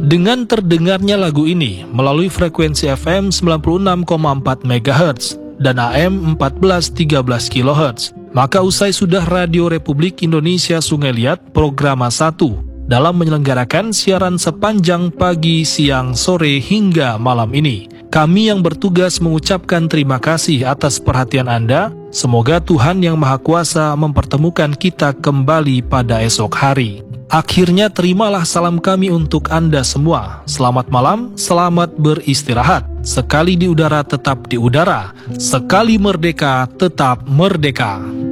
Dengan terdengarnya lagu ini melalui frekuensi FM 96,4 MHz dan AM 1413 kHz, maka usai sudah Radio Republik Indonesia Sungai Liat Programa 1 dalam menyelenggarakan siaran sepanjang pagi, siang, sore hingga malam ini. Kami yang bertugas mengucapkan terima kasih atas perhatian Anda. Semoga Tuhan Yang Maha Kuasa mempertemukan kita kembali pada esok hari. Akhirnya terimalah salam kami untuk Anda semua. Selamat malam, selamat beristirahat. Sekali di udara tetap di udara, sekali merdeka tetap merdeka.